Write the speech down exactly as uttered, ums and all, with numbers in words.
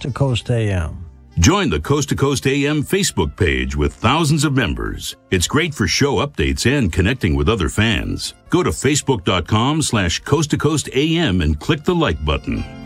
to Coast A M. Join the Coast to Coast A M Facebook page with thousands of members. It's great for show updates and connecting with other fans. Go to facebook.com slash Coast to Coast AM and click the like button.